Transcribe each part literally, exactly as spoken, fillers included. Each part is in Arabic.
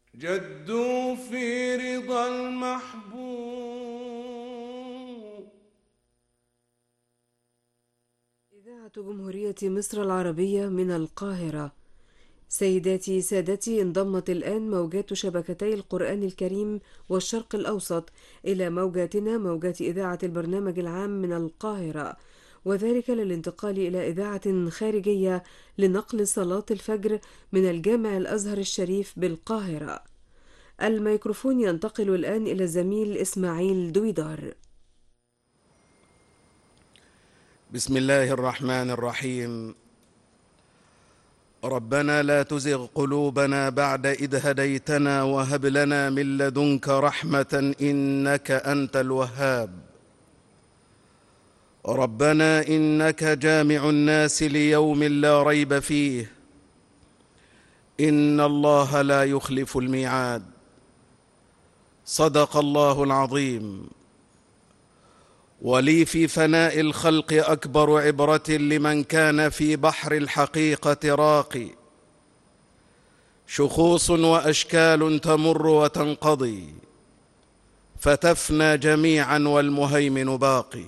جدوا في رضا المحبوب. إذاعة جمهورية مصر العربية من القاهرة. سيداتي سادتي، انضمت الآن موجات شبكتي القرآن الكريم والشرق الأوسط إلى موجاتنا، موجات إذاعة البرنامج العام من القاهرة، وذلك للانتقال إلى إذاعة خارجية لنقل صلاة الفجر من الجامع الأزهر الشريف بالقاهرة. الميكروفون ينتقل الآن إلى الزميل إسماعيل دويدار. بسم الله الرحمن الرحيم. ربنا لا تزغ قلوبنا بعد إذ هديتنا وهب لنا من لدنك رحمة إنك أنت الوهاب. ربنا إنك جامع الناس ليوم لا ريب فيه إن الله لا يخلف الميعاد. صدق الله العظيم. ولي في فناء الخلق أكبر عبرة لمن كان في بحر الحقيقة راقي. شخوص وأشكال تمر وتنقضي فتفنى جميعا والمهيمن باقي.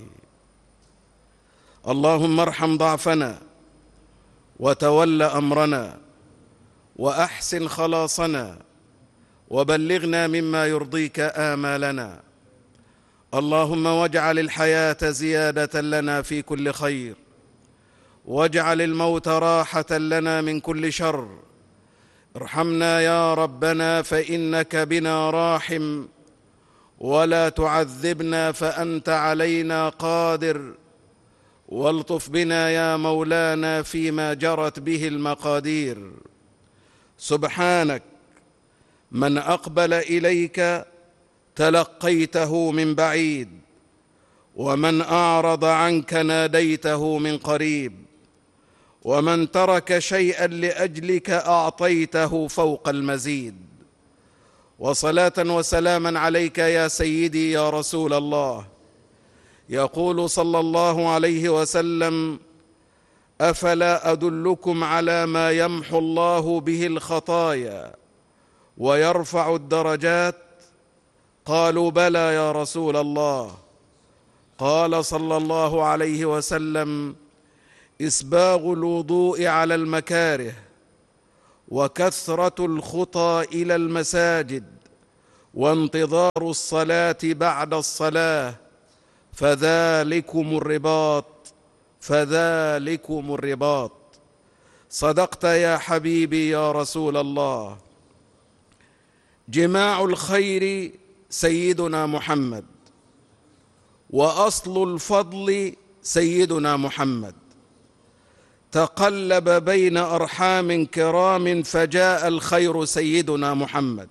اللهم ارحم ضعفنا وتول أمرنا وأحسن خلاصنا وبلغنا مما يرضيك آمالنا. اللهم واجعل الحياة زيادة لنا في كل خير، واجعل الموت راحة لنا من كل شر. ارحمنا يا ربنا فإنك بنا راحم، ولا تعذبنا فأنت علينا قادر. والطف بنا يا مولانا فيما جرت به المقادير. سبحانك، من أقبل إليك تلقيته من بعيد، ومن أعرض عنك ناديته من قريب، ومن ترك شيئا لأجلك أعطيته فوق المزيد. وصلاة وسلاما عليك يا سيدي يا رسول الله. يقول صلى الله عليه وسلم: أفلا أدلكم على ما يمحو الله به الخطايا ويرفع الدرجات؟ قالوا بلى يا رسول الله. قال صلى الله عليه وسلم: إسباغ الوضوء على المكاره، وكثرة الخطى إلى المساجد، وانتظار الصلاة بعد الصلاة، فذلكم الرباط فذلكم الرباط. صدقت يا حبيبي يا رسول الله. جماع الخير سيدنا محمد، وأصل الفضل سيدنا محمد. تقلب بين أرحام كرام فجاء الخير سيدنا محمد.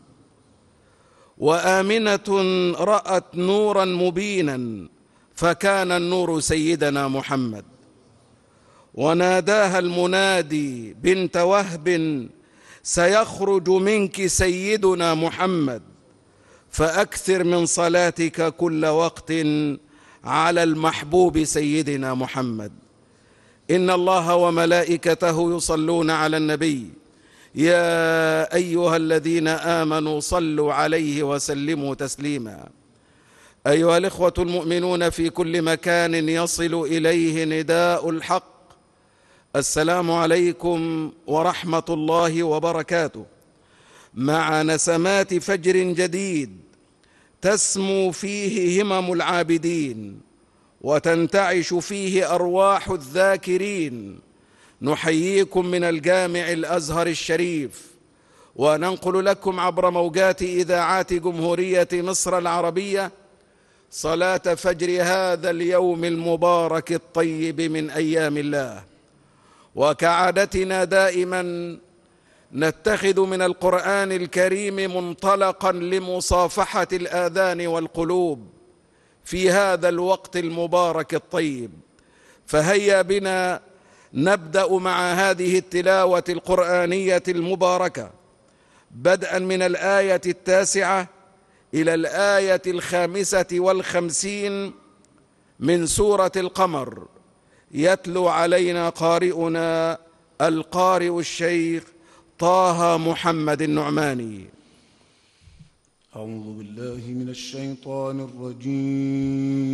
وآمنة رأت نورا مبينا فكان النور سيدنا محمد. وناداها المنادي بنت وهب: سيخرج منك سيدنا محمد، فأكثر من صلاتك كل وقت على المحبوب سيدنا محمد. إن الله وملائكته يصلون على النبي، يا أيها الذين آمنوا صلوا عليه وسلموا تسليما. أيها الإخوة المؤمنون في كل مكان يصل إليه نداء الحق، السلام عليكم ورحمة الله وبركاته. مع نسمات فجر جديد تسمو فيه همم العابدين وتنتعش فيه أرواح الذاكرين، نحييكم من الجامع الأزهر الشريف، وننقل لكم عبر موجات إذاعات جمهورية مصر العربية صلاة فجر هذا اليوم المبارك الطيب من أيام الله. وكعادتنا دائما نتخذ من القرآن الكريم منطلقا لمصافحة الآذان والقلوب في هذا الوقت المبارك الطيب. فهيا بنا نبدأ مع هذه التلاوة القرآنية المباركة، بدءا من الآية التاسعة إلى الآية الخامسة والخمسين من سورة القمر. يتلو علينا قارئنا القارئ الشيخ طه محمد النعماني. أعوذ بالله من الشيطان الرجيم